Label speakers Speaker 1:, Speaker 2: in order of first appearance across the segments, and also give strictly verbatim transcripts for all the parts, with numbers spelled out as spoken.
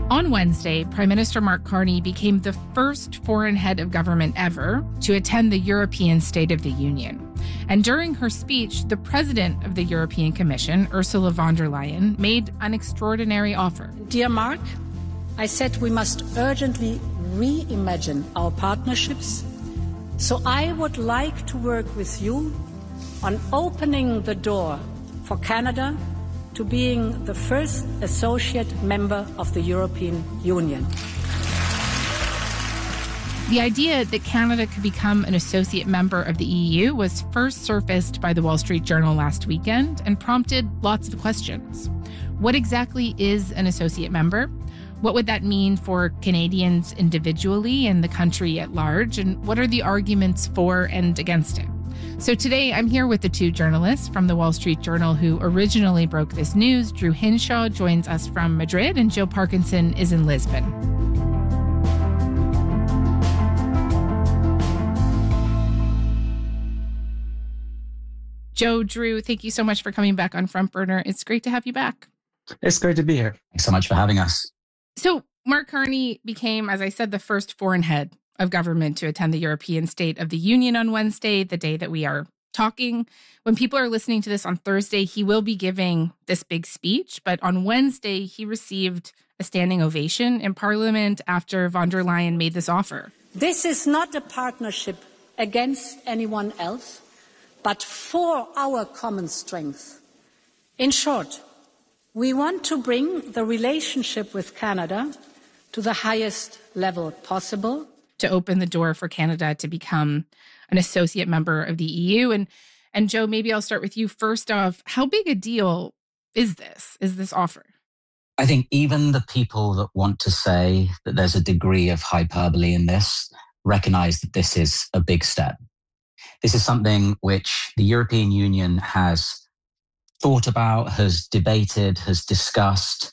Speaker 1: On Wednesday, Prime Minister Mark Carney became the first foreign head of government ever to attend the European State of the Union. And during her speech, the president of the European Commission, Ursula von der Leyen, made an extraordinary offer.
Speaker 2: Dear Mark, I said we must urgently reimagine our partnerships. So I would like to work with you on opening the door for Canada to being the first associate member of the European Union.
Speaker 1: The idea that Canada could become an associate member of the E U was first surfaced by the Wall Street Journal last weekend and prompted lots of questions. What exactly is an associate member? What would that mean for Canadians individually and the country at large? And what are the arguments for and against it? So today I'm here with the two journalists from the Wall Street Journal who originally broke this news. Drew Hinshaw joins us from Madrid and Jill Parkinson is in Lisbon. Joe, Drew, thank you so much for coming back on Front Burner. It's great to have you back.
Speaker 3: It's great to be here.
Speaker 4: Thanks so much for having us.
Speaker 1: So Mark Carney became, as I said, the first foreign head of government to attend the European State of the Union on Wednesday, the day that we are talking. When people are listening to this on Thursday, he will be giving this big speech. But on Wednesday, he received a standing ovation in Parliament after von der Leyen made this offer.
Speaker 2: This is not a partnership against anyone else, but for our common strength. In short, we want to bring the relationship with Canada to the highest level possible,
Speaker 1: to open the door for Canada to become an associate member of the E U. And, and Joe, maybe I'll start with you. First off, how big a deal is this, is this offer?
Speaker 4: I think even the people that want to say that there's a degree of hyperbole in this recognize that this is a big step. This is something which the European Union has thought about, has debated, has discussed.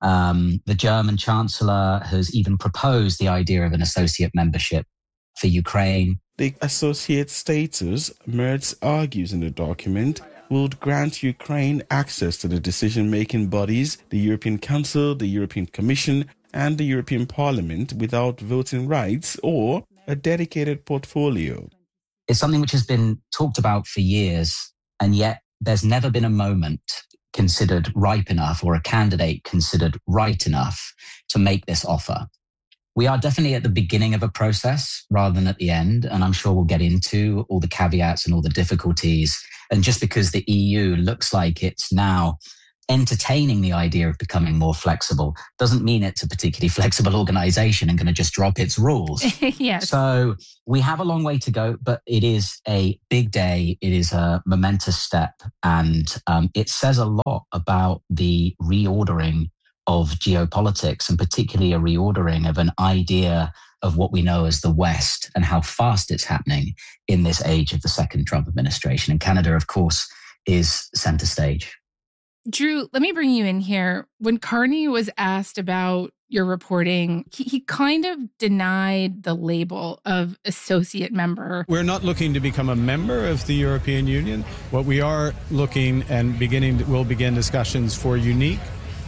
Speaker 4: Um, the German Chancellor has even proposed the idea of an associate membership for Ukraine.
Speaker 3: The associate status, Merz argues in the document, would grant Ukraine access to the decision-making bodies, the European Council, the European Commission, and the European Parliament without voting rights or a dedicated portfolio.
Speaker 4: It's something which has been talked about for years, and yet there's never been a moment considered ripe enough or a candidate considered right enough to make this offer. We are definitely at the beginning of a process rather than at the end, and I'm sure we'll get into all the caveats and all the difficulties. And just because the E U looks like it's now entertaining the idea of becoming more flexible doesn't mean it's a particularly flexible organization and going to just drop its rules.
Speaker 1: Yes.
Speaker 4: So we have a long way to go, but it is a big day. It is a momentous step. And um, it says a lot about the reordering of geopolitics and particularly a reordering of an idea of what we know as the West and how fast it's happening in this age of the second Trump administration. And Canada, of course, is center stage.
Speaker 1: Drew, let me bring you in here. When Carney was asked about your reporting, he, he kind of denied the label of associate member.
Speaker 5: We're not looking to become a member of the European Union. What we are looking and beginning, to, we'll begin discussions for unique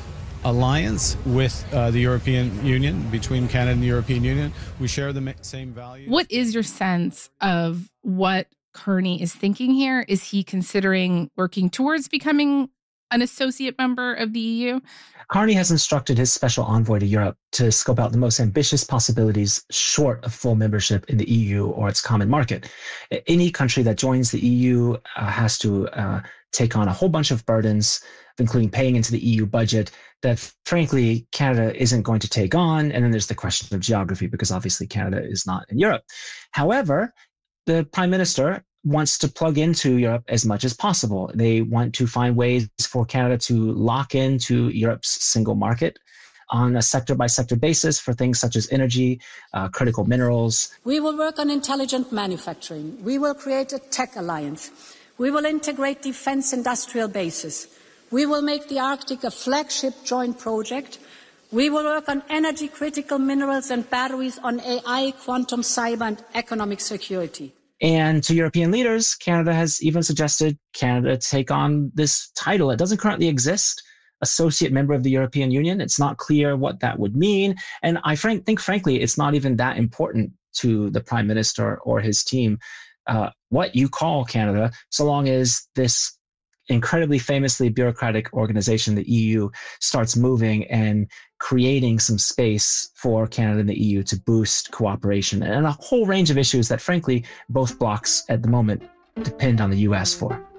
Speaker 5: alliance with uh, the European Union, between Canada and the European Union. We share the same values.
Speaker 1: What is your sense of what Carney is thinking here? Is he considering working towards becoming an associate member of the E U?
Speaker 6: Carney has instructed his special envoy to Europe to scope out the most ambitious possibilities short of full membership in the E U or its common market. Any country that joins the E U uh, has to uh, take on a whole bunch of burdens, including paying into the E U budget that, frankly, Canada isn't going to take on. And then there's the question of geography, because obviously Canada is not in Europe. However, the Prime Minister wants to plug into Europe as much as possible. They want to find ways for Canada to lock into Europe's single market on a sector-by-sector basis for things such as energy, uh, critical minerals.
Speaker 2: We will work on intelligent manufacturing. We will create a tech alliance. We will integrate defense industrial bases. We will make the Arctic a flagship joint project. We will work on energy critical minerals and batteries, on A I, quantum, cyber, and economic security.
Speaker 6: And to European leaders, Canada has even suggested Canada take on this title. It doesn't currently exist, associate member of the European Union. It's not clear what that would mean. And I frank, think, frankly, it's not even that important to the Prime Minister or his team uh, what you call Canada, so long as this incredibly famously bureaucratic organization, the E U, starts moving and creating some space for Canada and the E U to boost cooperation and a whole range of issues that, frankly, both blocs at the moment depend on the U S for.